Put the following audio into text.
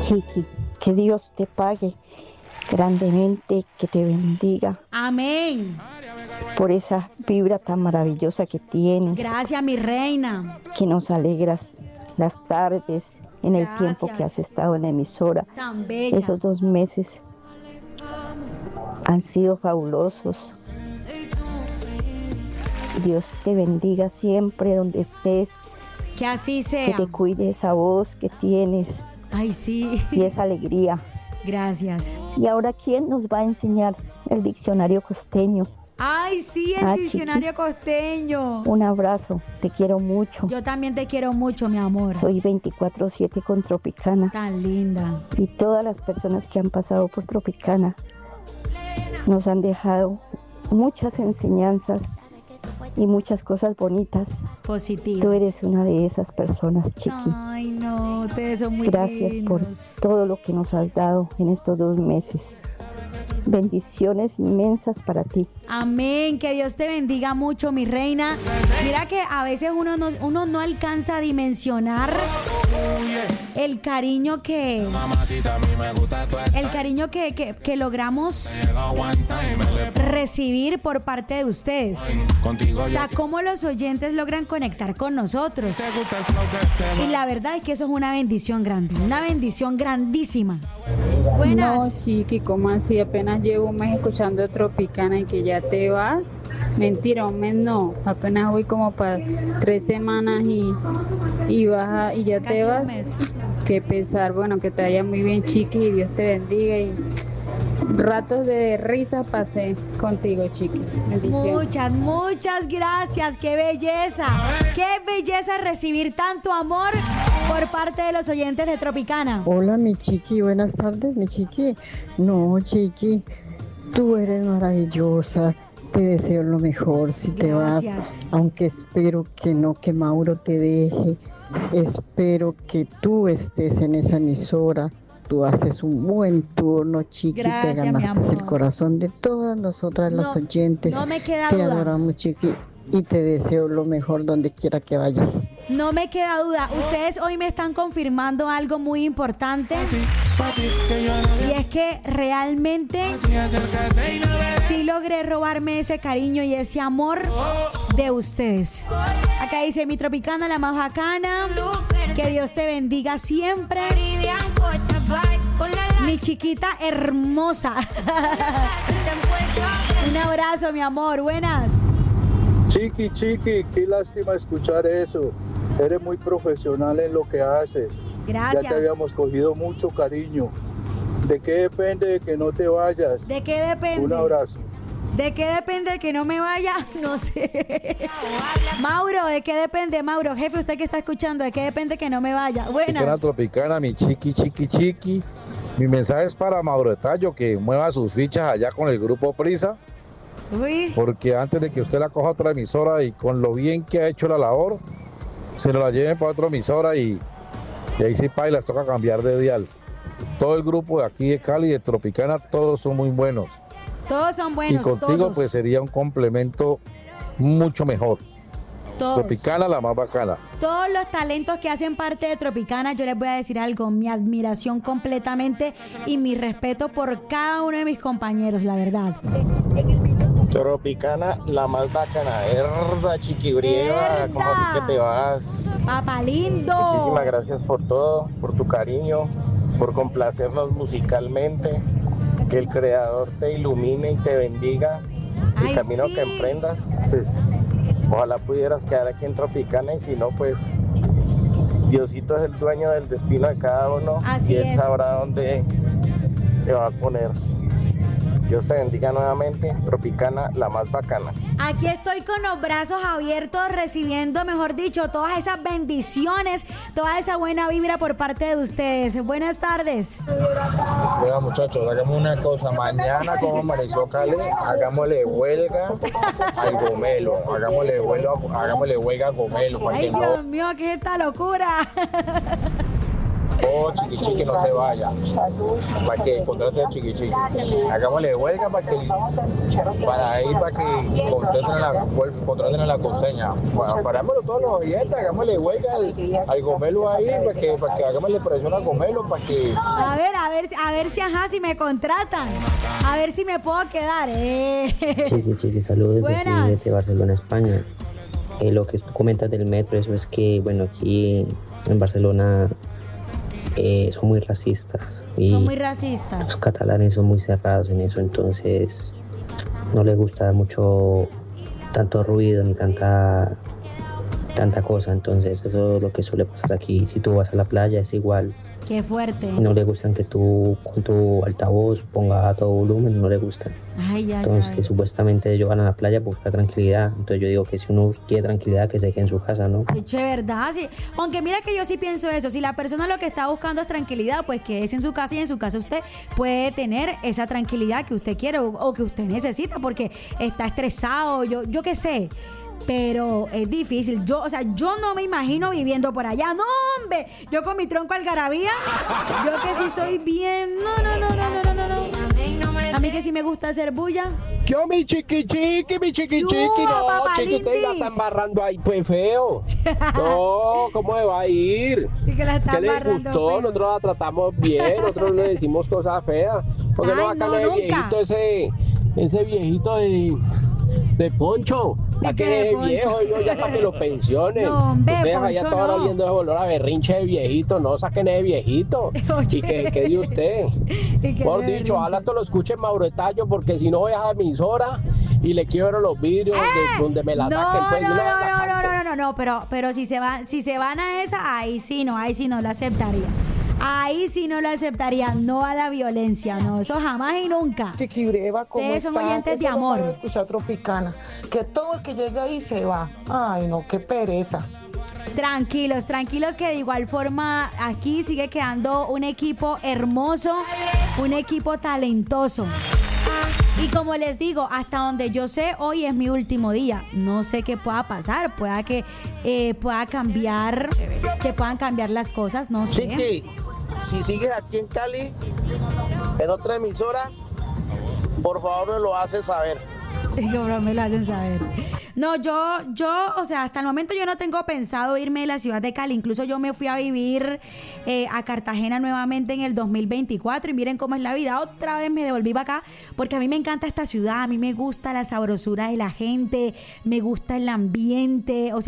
Chiqui, que Dios te pague grandemente, que te bendiga. Amén. Por esa vibra tan maravillosa que tienes. Gracias, mi reina. Que nos alegras las tardes en el tiempo que has estado en la emisora. Tan bella. Esos 2 meses han sido fabulosos. Dios te bendiga siempre donde estés. Que así sea. Que te cuide esa voz que tienes. Ay, sí. Y esa alegría. Gracias. Y ahora, ¿quién nos va a enseñar el diccionario costeño? Ay, sí, el diccionario Chiqui, costeño. Un abrazo, te quiero mucho. Yo también te quiero mucho, mi amor. Soy 24/7 con Tropicana. Tan linda. Y todas las personas que han pasado por Tropicana nos han dejado muchas enseñanzas y muchas cosas bonitas. Positivas. Tú eres una de esas personas, Chiqui. Ay, no, te deseo muy Gracias lindos. por todo lo que nos has dado en estos 2 meses. Bendiciones inmensas para ti. Amén, que Dios te bendiga mucho, mi reina. Mira que a veces uno no alcanza a dimensionar el cariño que logramos recibir por parte de ustedes. O sea, cómo los oyentes logran conectar con nosotros. Y la verdad es que eso es una bendición grande, una bendición grandísima. Buenas. No, Chiqui, ¿cómo así? Apenas llevo un mes escuchando Tropicana y que ya te vas. Mentira, un mes no. Apenas voy como para 3 semanas y ya Casi te un vas. mes. Qué pesar. Bueno, que te vaya muy bien, Chiqui, y Dios te bendiga. Y ratos de risa pasé contigo, Chiqui. Bendiciones. Muchas gracias. ¡Qué belleza! ¡Qué belleza recibir tanto amor por parte de los oyentes de Tropicana! Hola, mi Chiqui, buenas tardes, mi Chiqui. No, Chiqui, tú eres maravillosa. Te deseo lo mejor si te vas. Aunque espero que no, que Mauro te deje. Espero que tú estés en esa emisora. Tú haces un buen turno, Chiqui. Gracias, te ganaste mi amor. el corazón de todas nosotras las oyentes. No me queda te duda. adoramos, Chiqui. Y te deseo lo mejor donde quiera que vayas. No me queda duda. Ustedes hoy me están confirmando algo muy importante. Y es que realmente sí logré robarme ese cariño y ese amor de ustedes. Acá dice mi Tropicana, la más bacana. Que Dios te bendiga siempre. Mi chiquita hermosa. Un abrazo, mi amor. Buenas. Chiqui, qué lástima escuchar eso. Eres muy profesional en lo que haces. Gracias. Ya te habíamos cogido mucho cariño. ¿De qué depende que no te vayas? ¿De qué depende? Un abrazo. ¿De qué depende que no me vaya? No sé. Mauro, ¿de qué depende? Mauro, jefe, usted que está escuchando, ¿de qué depende que no me vaya? Buenas. Tropicana, mi chiqui. Mi mensaje es para Mauro Tallo, que mueva sus fichas allá con el grupo Prisa. Uy. Porque antes de que usted la coja a otra emisora y con lo bien que ha hecho la labor, se nos la lleven para otra emisora y ahí sí les toca cambiar de dial. Todo el grupo de aquí de Cali, de Tropicana, todos son muy buenos. Todos son buenos. Y contigo todos. pues sería un complemento mucho mejor. Todos. Tropicana, la más bacana. Todos los talentos que hacen parte de Tropicana, yo les voy a decir algo, mi admiración completamente y mi respeto por cada uno de mis compañeros, la verdad. Tropicana, la más bacana, herda, chiquibrieva, ¿cómo así que te vas? Papá lindo. Muchísimas gracias por todo, por tu cariño, por complacernos musicalmente, que el Creador te ilumine y te bendiga. El camino que emprendas, pues ojalá pudieras quedar aquí en Tropicana y si no, pues Diosito es el dueño del destino de cada uno. Así y Él es. sabrá dónde te va a poner. Dios te bendiga nuevamente, Tropicana, la más bacana. Aquí estoy con los brazos abiertos recibiendo, mejor dicho, todas esas bendiciones, toda esa buena vibra por parte de ustedes. Buenas tardes. Oiga, muchachos, hagamos una cosa. Mañana, como amaneció Cali, hagámosle huelga al Gomelo. Hagámosle huelga a Gomelo. Ay, Dios mío, ¿qué es esta locura? todo Chiqui no se vaya, para que contrate a Chiqui. Hagámosle huelga para que contraten a la costeña. Bueno, parámoslo todos los oyentes, hagámosle huelga al Gomelo ahí, para que hagámosle presión al Gomelo, para que... A ver si me contratan, a ver si me puedo quedar. Chiqui, saludos Buenas. desde Barcelona, España. Lo que tú comentas del metro, eso es que, bueno, aquí en Barcelona son muy racistas. Y son muy racistas. Los catalanes son muy cerrados en eso, entonces no les gusta mucho tanto ruido ni tanta cosa. Entonces eso es lo que suele pasar aquí. Si tú vas a la playa es igual. Qué fuerte. No le gustan que tú con tu altavoz ponga a todo volumen, no le gustan. Entonces que supuestamente ellos van a la playa por buscar tranquilidad. Entonces yo digo que si uno quiere tranquilidad, que se quede en su casa, ¿no? De verdad, sí. Aunque mira que yo sí pienso eso. Si la persona lo que está buscando es tranquilidad, pues quédese en su casa, y en su casa usted puede tener esa tranquilidad que usted quiere o que usted necesita porque está estresado, yo qué sé. Pero es difícil. Yo no me imagino viviendo por allá. No, hombre. Yo con mi tronco algarabía. Yo que sí soy bien. No. A mí que sí me gusta hacer bulla. Yo, mi chiqui. No, chiqui, te la están barrando ahí, pues feo. No, ¿cómo me va a ir? Sí que la están ¿Qué le barrando gustó? feo. Nosotros la tratamos bien, nosotros no le decimos cosas feas. Porque no acá el viejito, ese viejito de Poncho. ¿Para qué es viejo? Yo ya para que lo pensionen. No, hombre, ustedes Poncho, allá estaban oliendo de olor a berrinche de viejito. No saquen ese viejito. Oye. ¿Y qué dio usted? Por dicho, ojalá esto lo escuche Mauro Tallo, porque si no voy a esa emisora y le quiebro los vidrios donde me la saquen. Pues, No, pero si se van a esa, ahí sí no la aceptaría. Ahí sí no lo aceptaría, no a la violencia, no, eso jamás y nunca. Chiqui Breva, ¿cómo Ustedes son estás? oyentes de Eso amor. no para escuchar Tropicana, que todo el que llega ahí se va. Ay, no, qué pereza. Tranquilos, que de igual forma aquí sigue quedando un equipo hermoso, un equipo talentoso. Y como les digo, hasta donde yo sé, hoy es mi último día. No sé qué pueda pasar, pueda que puedan cambiar las cosas, no sé. Chiqui, si sigues aquí en Cali, en otra emisora, por favor me lo haces saber. Como me lo hacen saber. No, yo, o sea, hasta el momento yo no tengo pensado irme de la ciudad de Cali. Incluso yo me fui a vivir a Cartagena nuevamente en el 2024 y miren cómo es la vida. Otra vez me devolví para acá porque a mí me encanta esta ciudad, a mí me gusta la sabrosura de la gente, me gusta el ambiente, o sea,